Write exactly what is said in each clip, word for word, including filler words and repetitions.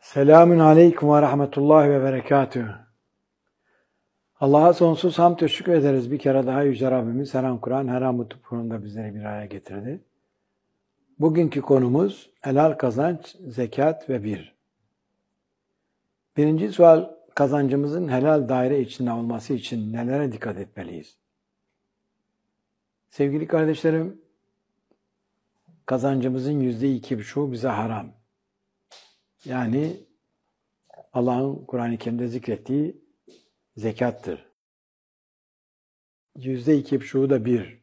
Selamün aleyküm ve rahmetullahi ve berekatühü. Allah'a sonsuz hamd ve şükür ederiz. Bir kere daha Yüce Rabbimiz her an Kur'an, her an bu konuda bizleri bir araya getirdi. Bugünkü konumuz helal kazanç, zekat ve bir. Birinci sual, kazancımızın helal daire içinde olması için nelere dikkat etmeliyiz? Sevgili kardeşlerim, kazancımızın yüzde iki buçuğu bize haram. Yani Allah'ın Kur'an-ı Kerim'de zikrettiği zekattır. Yüzde iki buçuğu da bir.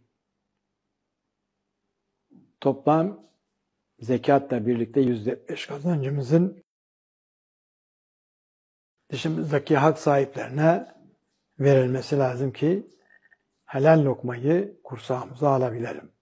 Toplam zekatla birlikte yüzde beş kazancımızın dışımızdaki hak sahiplerine verilmesi lazım ki helal lokmayı kursağımıza alabilelim.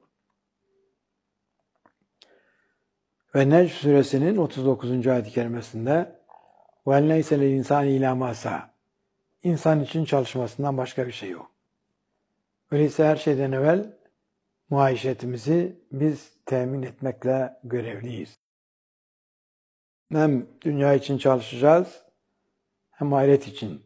Ve Necm suresinin otuz dokuzuncu ayet-i kerimesinde وَاَلْنَيْسَ لِلْاِنْسَانِ اِلَى مَاسَى İnsan için çalışmasından başka bir şey yok. Öyleyse her şeyden evvel muaişetimizi biz temin etmekle görevliyiz. Hem dünya için çalışacağız, hem ahiret için.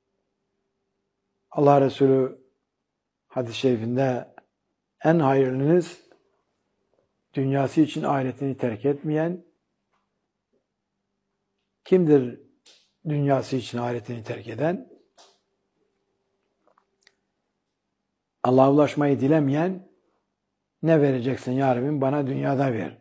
Allah Resulü hadis-i şerifinde en hayırlınız dünyası için ahiretini terk etmeyen kimdir? Dünyası için ahiretini terk eden, Allah'a ulaşmayı dilemeyen, ne vereceksin ya Rabbim bana dünyada ver.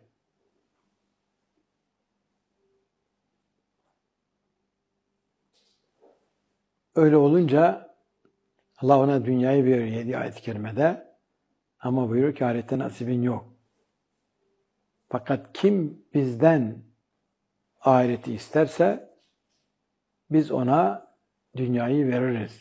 Öyle olunca Allah ona dünyayı veriyor yedi ayet-i kerimede ama buyuruyor ki ahirette nasibin yok. Fakat kim bizden ahireti isterse biz ona dünyayı veririz.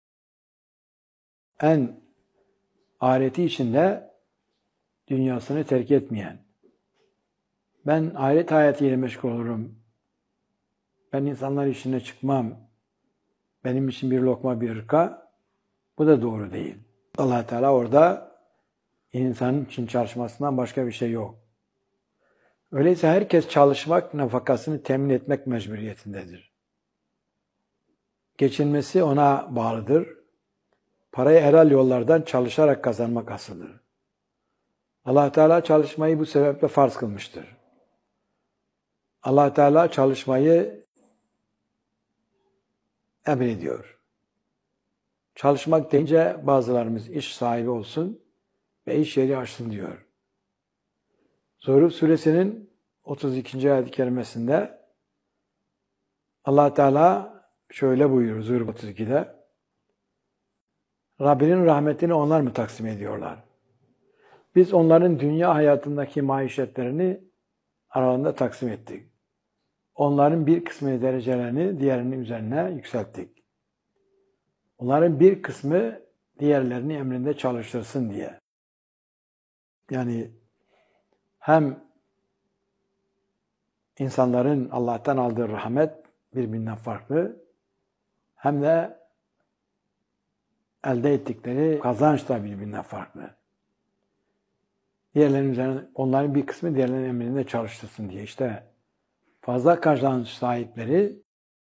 En ahireti içinde dünyasını terk etmeyen, ben ahiret hayatıyla meşgul olurum, ben insanlar işine çıkmam, benim için bir lokma bir ırka, bu da doğru değil. Allah Teala orada insanın için çalışmasından başka bir şey yok. Öyleyse herkes çalışmak, nafakasını temin etmek mecburiyetindedir. Geçinmesi ona bağlıdır. Parayı helal yollardan çalışarak kazanmak asıldır. Allah Teala çalışmayı bu sebeple farz kılmıştır. Allah Teala çalışmayı emrediyor. Çalışmak deyince bazılarımız iş sahibi olsun ve iş yeri açsın diyor. Zuhruf suresinin otuz ikinci ayet-i kerimesinde Allah Teala şöyle buyuruyor Zuhruf otuz ikide. Rabbinin rahmetini onlar mı taksim ediyorlar? Biz onların dünya hayatındaki maişetlerini aralarında taksim ettik. Onların bir kısmı derecelerini diğerinin üzerine yükselttik. Onların bir kısmı diğerlerini emrinde çalıştırsın diye. Yani hem insanların Allah'tan aldığı rahmet birbirinden farklı, hem de elde ettikleri kazanç da birbirinden farklı. Diğerlerinin üzerine, onların bir kısmı diğerlerinin emrinde çalıştırsın diye. İşte fazla kazanç sahipleri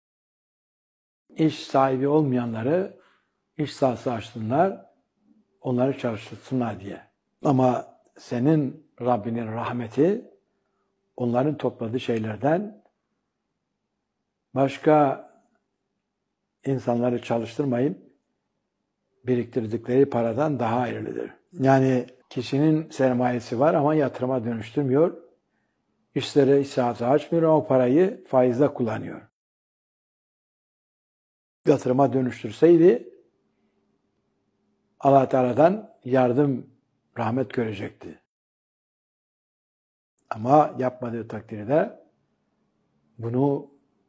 iş sahibi olmayanları iş sahası açsınlar, onları çalıştırsınlar diye. Ama senin Rabbinin rahmeti onların topladığı şeylerden başka insanları çalıştırmayıp biriktirdikleri paradan daha hayırlıdır. Yani kişinin sermayesi var ama yatırıma dönüştürmüyor. İşleri, iş saati açmıyor ama o parayı faizle kullanıyor. Yatırıma dönüştürseydi Allah Teala'dan yardım, rahmet görecekti. Ama yapmadığı takdirde bunu